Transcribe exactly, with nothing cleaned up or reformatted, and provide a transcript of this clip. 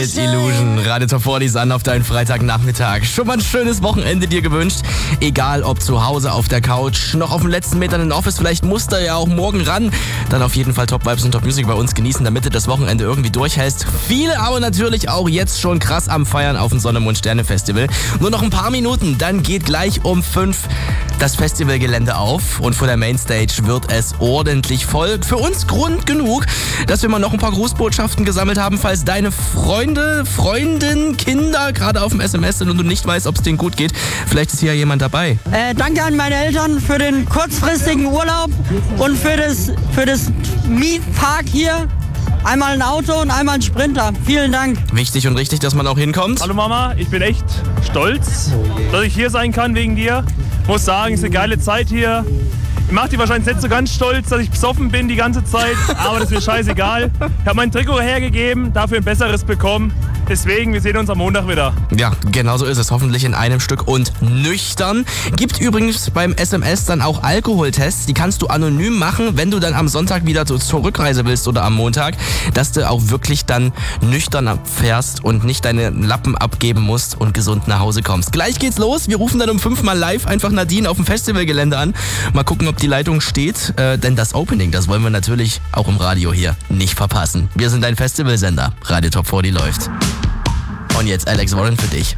mit Illusion. Radio Top vierzig an auf deinen Freitagnachmittag. Schon mal ein schönes Wochenende dir gewünscht. Egal ob zu Hause, auf der Couch, noch auf den letzten Metern in Office. Vielleicht musst du ja auch morgen ran. Dann auf jeden Fall Top Vibes und Top Music bei uns genießen, damit du das Wochenende irgendwie durchhältst. Viele aber natürlich auch jetzt schon krass am Feiern auf dem Sonne, Mond, Sterne Festival. Nur noch ein paar Minuten, dann geht gleich um fünf das Festivalgelände auf. Und vor der Mainstage wird es ordentlich voll. Für uns Grund genug, dass wir mal noch ein paar Grußbotschaften gesammelt haben, falls deine Freunde, Freundinnen, Kinder gerade auf dem S M S sind und du nicht weißt, ob es denen gut geht. Vielleicht ist hier jemand dabei. Äh, danke an meine Eltern für den kurzfristigen Urlaub und für das, für das Mietpark hier. Einmal ein Auto und einmal ein Sprinter. Vielen Dank. Wichtig und richtig, dass man auch hinkommt. Hallo Mama, ich bin echt stolz, dass ich hier sein kann wegen dir. Muss sagen, es ist eine geile Zeit hier. Ich mache dich wahrscheinlich nicht so ganz stolz, dass ich besoffen bin die ganze Zeit, aber das ist mir scheißegal. Ich habe mein Trikot hergegeben, dafür ein besseres bekommen. Deswegen, wir sehen uns am Montag wieder. Ja, genau so ist es. Hoffentlich in einem Stück und nüchtern. Gibt übrigens beim S M S dann auch Alkoholtests. Die kannst du anonym machen, wenn du dann am Sonntag wieder zur Rückreise willst oder am Montag, dass du auch wirklich dann nüchtern fährst und nicht deine Lappen abgeben musst und gesund nach Hause kommst. Gleich geht's los. Wir rufen dann um fünf mal live einfach Nadine auf dem Festivalgelände an. Mal gucken, ob die Leitung steht. Äh, denn das Opening, das wollen wir natürlich auch im Radio hier nicht verpassen. Wir sind dein Festivalsender. Radio Top vierzig läuft. Und jetzt Alex Warren für dich.